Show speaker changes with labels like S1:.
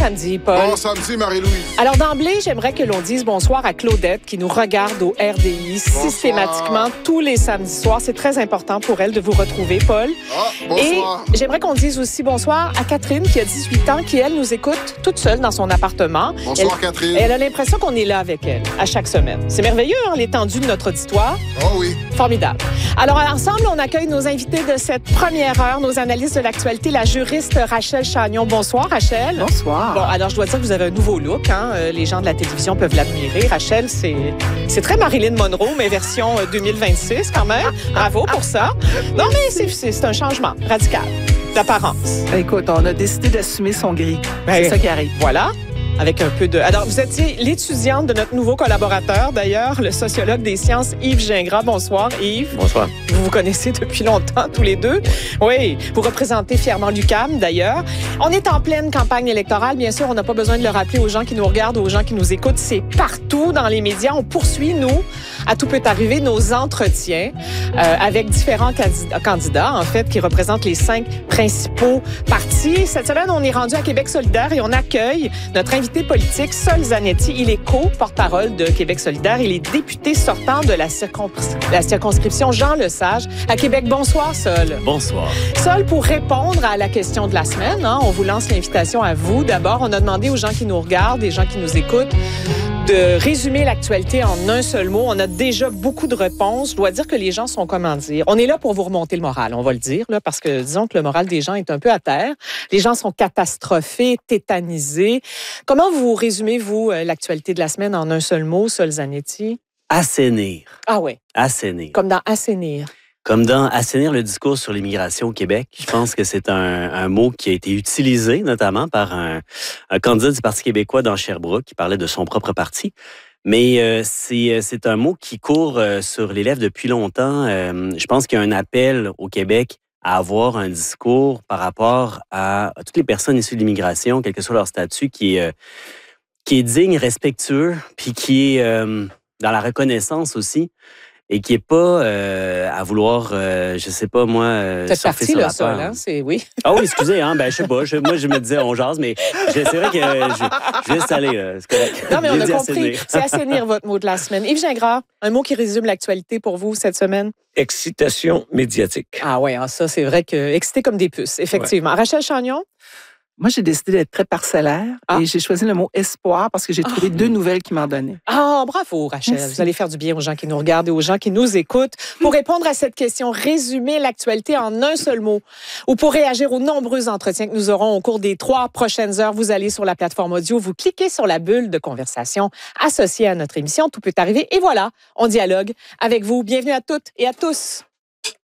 S1: samedi, Paul.
S2: Bon samedi, Marie-Louise.
S1: Alors, d'emblée, j'aimerais que l'on dise bonsoir à Claudette qui nous regarde au RDI systématiquement tous les samedis soirs. C'est très important pour elle de vous retrouver, Paul.
S2: Bonsoir.
S1: Et j'aimerais qu'on dise aussi bonsoir à Catherine qui a 18 ans, qui, elle, nous écoute toute seule dans son appartement.
S2: Bonsoir, Catherine.
S1: Elle a l'impression qu'on est là avec elle à chaque semaine. C'est merveilleux, hein, l'étendue de notre auditoire.
S2: Oh oui.
S1: Formidable. Alors, ensemble, on accueille nos invités de cette première heure, nos analystes de l'actualité, la juriste Rachel Chagnon. Bonsoir, Rachel.
S3: Bonsoir.
S1: Bon, alors, je dois dire que vous avez un nouveau look. Hein? Les gens de la télévision peuvent l'admirer. Rachel, c'est très Marilyn Monroe, mais version 2026 quand même. Bravo pour ça. Non, mais c'est un changement radical d'apparence.
S3: Écoute, on a décidé d'assumer son gris. C'est ça qui arrive.
S1: Voilà. Avec un peu de... Alors, vous étiez l'étudiante de notre nouveau collaborateur, d'ailleurs, le sociologue des sciences, Yves Gingras. Bonsoir, Yves.
S4: Bonsoir.
S1: Vous vous connaissez depuis longtemps, tous les deux. Oui, vous représentez fièrement l'UQAM, d'ailleurs. On est en pleine campagne électorale. Bien sûr, on n'a pas besoin de le rappeler aux gens qui nous regardent, aux gens qui nous écoutent. C'est partout dans les médias. On poursuit, nous, à tout peut arriver, nos entretiens avec différents candidats, en fait, qui représentent les 5 principaux partis. Cette semaine, on est rendu à Québec solidaire et on accueille notre invité politique, Sol Zanetti. Il est co-porte-parole de Québec solidaire. Il est député sortant de la circonscription Jean Lesage à Québec. Bonsoir, Sol.
S4: Bonsoir.
S1: Sol, pour répondre à la question de la semaine, hein, on vous lance l'invitation à vous. D'abord, on a demandé aux gens qui nous regardent, des gens qui nous écoutent, de résumer l'actualité en un seul mot. On a déjà beaucoup de réponses. Je dois dire que les gens sont, comment dire, on est là pour vous remonter le moral, on va le dire, là, parce que disons que le moral des gens est un peu à terre. Les gens sont catastrophés, tétanisés. Comment vous résumez, vous, l'actualité de la semaine en un seul mot, Sol Zanetti?
S4: Assainir.
S1: Ah oui.
S4: Assainir.
S1: Comme dans assainir.
S4: Comme dans assainir le discours sur l'immigration au Québec. Je pense que c'est un mot qui a été utilisé notamment par un candidat du Parti québécois dans Sherbrooke qui parlait de son propre parti. Mais c'est un mot qui court sur les lèvres depuis longtemps. Je pense qu'il y a un appel au Québec à avoir un discours par rapport à toutes les personnes issues de l'immigration, quel que soit leur statut, qui est digne, respectueux, puis qui est dans la reconnaissance aussi. Et qui n'est pas à vouloir, je sais pas moi,
S1: cette partie-là, ça, là, c'est oui.
S4: Ah oui, excusez, hein, ben je sais pas. Moi, je me disais, on jase, mais c'est vrai que je laisse aller, là. C'est correct.
S1: Non, mais on a compris. C'est assainir votre mot de la semaine. Yves Gingras, un mot qui résume l'actualité pour vous cette semaine?
S5: Excitation médiatique.
S1: Ah oui, ça, c'est vrai que excité comme des puces, effectivement. Ouais. Rachel Chagnon?
S3: Moi, j'ai décidé d'être très parcellaire et j'ai choisi le mot espoir parce que j'ai trouvé 2 nouvelles qui m'en donnaient.
S1: Ah, bravo, Rachel. Merci. Vous allez faire du bien aux gens qui nous regardent et aux gens qui nous écoutent. Pour répondre à cette question, résumer l'actualité en un seul mot ou pour réagir aux nombreux entretiens que nous aurons au cours des 3 prochaines heures, vous allez sur la plateforme audio, vous cliquez sur la bulle de conversation associée à notre émission. Tout peut arriver et voilà, on dialogue avec vous. Bienvenue à toutes et à tous.